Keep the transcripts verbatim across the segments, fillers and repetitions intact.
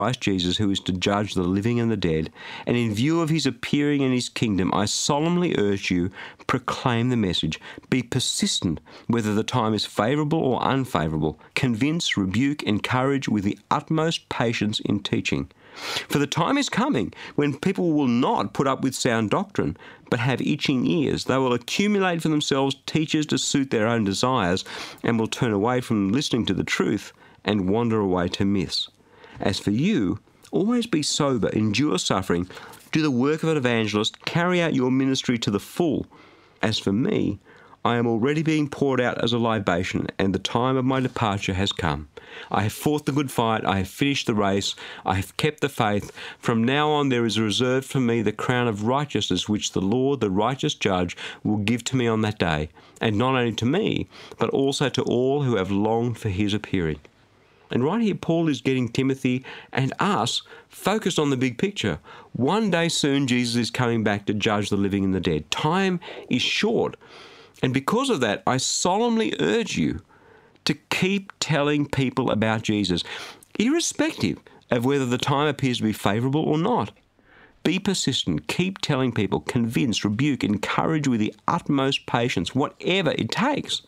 Christ Jesus, who is to judge the living and the dead, and in view of his appearing in his kingdom, I solemnly urge you, proclaim the message. Be persistent, whether the time is favourable or unfavourable. Convince, rebuke, encourage with the utmost patience in teaching. For the time is coming when people will not put up with sound doctrine, but have itching ears. They will accumulate for themselves teachers to suit their own desires, and will turn away from listening to the truth and wander away to myths. As for you, always be sober, endure suffering, do the work of an evangelist, carry out your ministry to the full. As for me, I am already being poured out as a libation, and the time of my departure has come. I have fought the good fight, I have finished the race, I have kept the faith. From now on there is reserved for me the crown of righteousness, which the Lord, the righteous judge, will give to me on that day, and not only to me, but also to all who have longed for his appearing. And right here, Paul is getting Timothy and us focused on the big picture. One day soon, Jesus is coming back to judge the living and the dead. Time is short. And because of that, I solemnly urge you to keep telling people about Jesus, irrespective of whether the time appears to be favourable or not. Be persistent. Keep telling people. Convince, rebuke, encourage with the utmost patience, whatever it takes.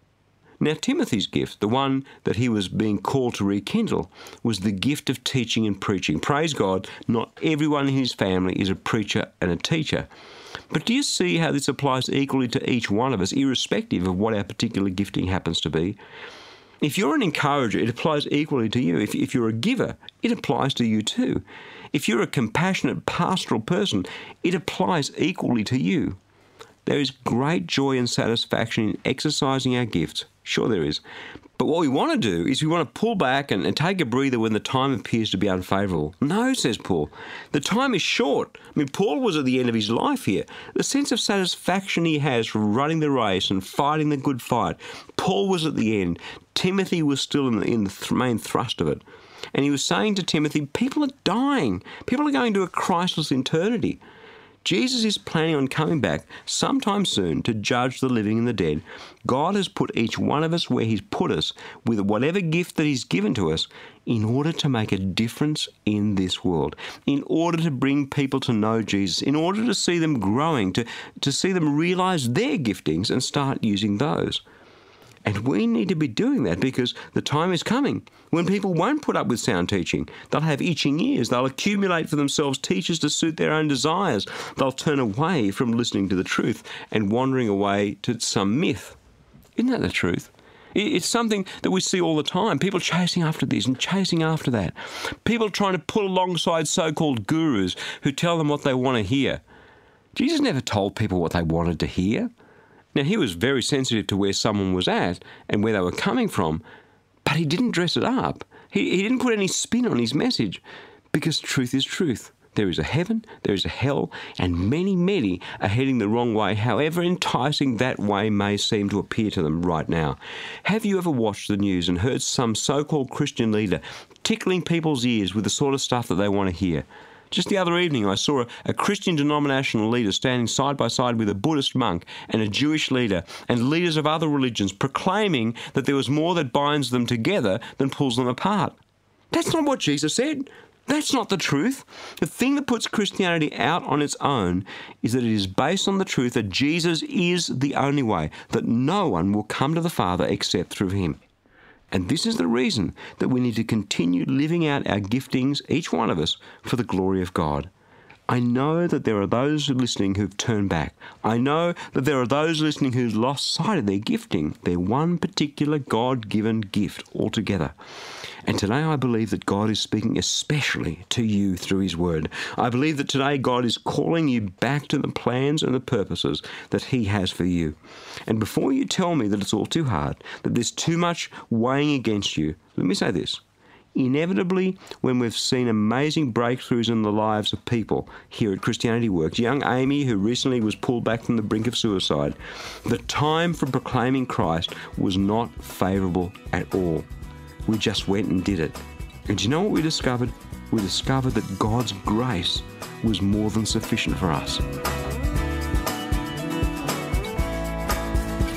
Now, Timothy's gift, the one that he was being called to rekindle, was the gift of teaching and preaching. Praise God, not everyone in his family is a preacher and a teacher. But do you see how this applies equally to each one of us, irrespective of what our particular gifting happens to be? If you're an encourager, it applies equally to you. If, if you're a giver, it applies to you too. If you're a compassionate pastoral person, it applies equally to you. There is great joy and satisfaction in exercising our gifts. Sure there is. But what we want to do is we want to pull back and, and take a breather when the time appears to be unfavourable. No, says Paul. The time is short. I mean, Paul was at the end of his life here. The sense of satisfaction he has from running the race and fighting the good fight. Paul was at the end. Timothy was still in the, in the th- main thrust of it. And he was saying to Timothy, people are dying. People are going to a Christless eternity. Jesus is planning on coming back sometime soon to judge the living and the dead. God has put each one of us where he's put us with whatever gift that he's given to us in order to make a difference in this world, in order to bring people to know Jesus, in order to see them growing, to, to see them realize their giftings and start using those. And we need to be doing that because the time is coming when people won't put up with sound teaching. They'll have itching ears. They'll accumulate for themselves teachers to suit their own desires. They'll turn away from listening to the truth and wandering away to some myth. Isn't that the truth? It's something that we see all the time. People chasing after this and chasing after that. People trying to pull alongside so-called gurus who tell them what they want to hear. Jesus never told people what they wanted to hear. Now, he was very sensitive to where someone was at and where they were coming from, but he didn't dress it up. He, he didn't put any spin on his message because truth is truth. There is a heaven, there is a hell, and many, many are heading the wrong way, however enticing that way may seem to appear to them right now. Have you ever watched the news and heard some so-called Christian leader tickling people's ears with the sort of stuff that they want to hear? Just the other evening, I saw a, a Christian denominational leader standing side by side with a Buddhist monk and a Jewish leader and leaders of other religions proclaiming that there was more that binds them together than pulls them apart. That's not what Jesus said. That's not the truth. The thing that puts Christianity out on its own is that it is based on the truth that Jesus is the only way, that no one will come to the Father except through him. And this is the reason that we need to continue living out our giftings, each one of us, for the glory of God. I know that there are those listening who've turned back. I know that there are those listening who've lost sight of their gifting, their one particular God-given gift altogether. And today I believe that God is speaking especially to you through his word. I believe that today God is calling you back to the plans and the purposes that he has for you. And before you tell me that it's all too hard, that there's too much weighing against you, let me say this. Inevitably, when we've seen amazing breakthroughs in the lives of people here at Christianity Works, young Amy, who recently was pulled back from the brink of suicide, the time for proclaiming Christ was not favourable at all. We just went and did it. And do you know what we discovered? We discovered that God's grace was more than sufficient for us.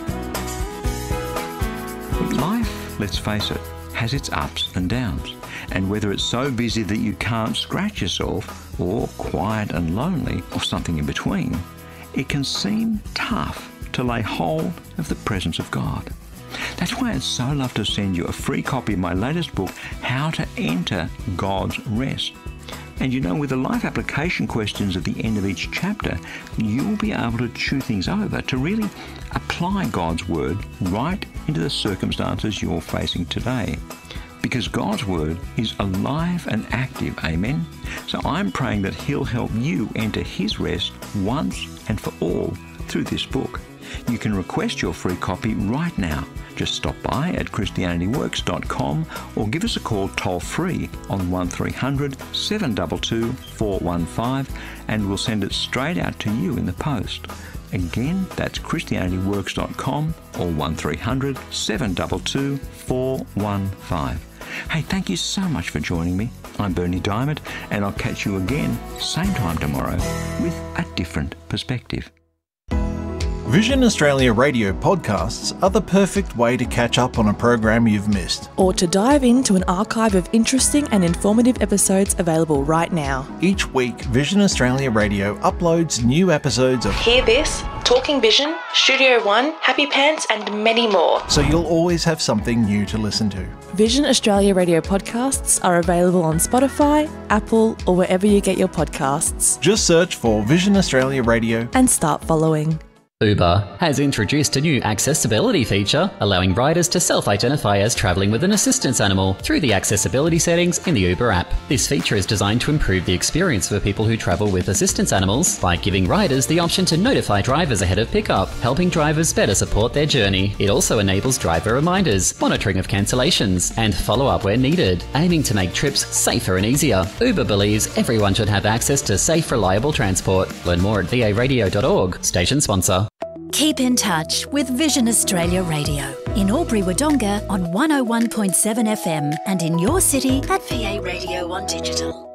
Life, let's face it, has its ups and downs. And whether it's so busy that you can't scratch yourself, or quiet and lonely, or something in between, it can seem tough to lay hold of the presence of God. That's why I'd so love to send you a free copy of my latest book, How to Enter God's Rest. And you know, with the life application questions at the end of each chapter, you'll be able to chew things over to really apply God's Word right into the circumstances you're facing today. Because God's Word is alive and active, amen? So I'm praying that He'll help you enter His rest once and for all through this book. You can request your free copy right now. Just stop by at christianity works dot com or give us a call toll free on one three hundred, seven two two, four one five and we'll send it straight out to you in the post. Again, that's christianity works dot com or one three hundred, seven two two, four one five. Hey, thank you so much for joining me. I'm Bernie Diamond, and I'll catch you again same time tomorrow with a different perspective. Vision Australia radio podcasts are the perfect way to catch up on a program you've missed. Or to dive into an archive of interesting and informative episodes available right now. Each week, Vision Australia Radio uploads new episodes of Hear This, Talking Vision, Studio One, Happy Pants and many more. So you'll always have something new to listen to. Vision Australia radio podcasts are available on Spotify, Apple or wherever you get your podcasts. Just search for Vision Australia Radio and start following. Uber has introduced a new accessibility feature, allowing riders to self-identify as travelling with an assistance animal through the accessibility settings in the Uber app. This feature is designed to improve the experience for people who travel with assistance animals by giving riders the option to notify drivers ahead of pickup, helping drivers better support their journey. It also enables driver reminders, monitoring of cancellations, and follow-up where needed, aiming to make trips safer and easier. Uber believes everyone should have access to safe, reliable transport. Learn more at v a radio dot org. Station sponsor. Keep in touch with Vision Australia Radio in Albury-Wodonga on one oh one point seven F M and in your city at V A Radio on digital.